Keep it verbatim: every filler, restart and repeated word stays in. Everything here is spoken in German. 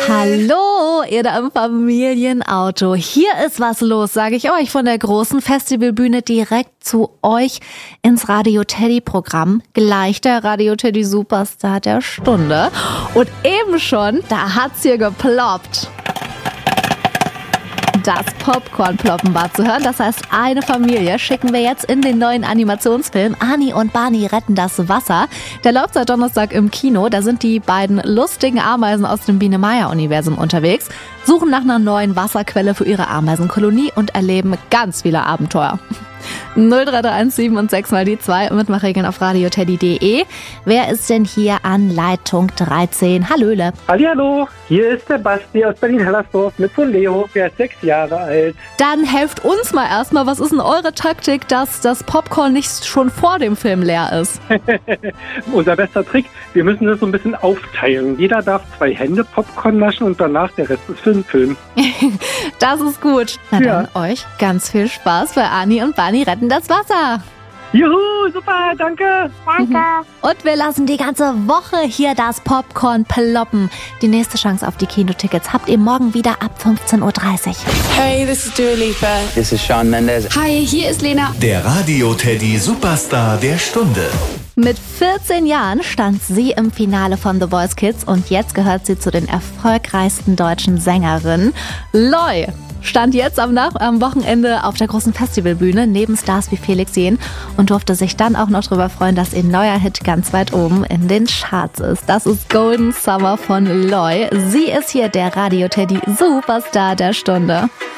Hallo, ihr da im Familienauto. Hier ist was los, sage ich euch, von der großen Festivalbühne direkt zu euch ins Radio Teddy Programm. Gleich der Radio Teddy Superstar der Stunde. Und eben schon, da hat's hier geploppt. Das Popcorn-Ploppen war zu hören. Das heißt, eine Familie schicken wir jetzt in den neuen Animationsfilm Ani und Barney retten das Wasser. Der läuft seit Donnerstag im Kino. Da sind die beiden lustigen Ameisen aus dem Biene-Meier-Universum unterwegs, suchen nach einer neuen Wasserquelle für ihre Ameisenkolonie und erleben ganz viele Abenteuer. null drei drei eins sieben und sechs mal die zwei. Mitmachregeln auf radioteddy punkt de. Wer ist denn hier an Leitung dreizehn? Hallöle. Hallihallo, hier ist der Basti aus Berlin-Hellersdorf mit Sohn Leo. Der ist sechs Jahre alt. Dann helft uns mal erstmal. Was ist denn eure Taktik, dass das Popcorn nicht schon vor dem Film leer ist? Unser bester Trick, wir müssen das so ein bisschen aufteilen. Jeder darf zwei Hände Popcorn naschen und danach der Rest ist für den Film. Das ist gut. Na Ja. dann euch ganz viel Spaß bei Ani und Barney retten das Wasser. Juhu, super, danke. Danke. Und wir lassen die ganze Woche hier das Popcorn ploppen. Die nächste Chance auf die Kinotickets habt ihr morgen wieder ab fünfzehn Uhr dreißig. Hey, this is Dua Lipa. This is Shawn Mendes. Hi, hier ist Lena. Der Radio Teddy Superstar der Stunde. Mit vierzehn Jahren stand sie im Finale von The Voice Kids und jetzt gehört sie zu den erfolgreichsten deutschen Sängerinnen. Loi stand jetzt am, Nach- am Wochenende auf der großen Festivalbühne neben Stars wie Felix Jähn und durfte sich dann auch noch darüber freuen, dass ihr neuer Hit ganz weit oben in den Charts ist. Das ist Golden Summer von Loi. Sie ist hier der Radio Teddy Superstar der Stunde.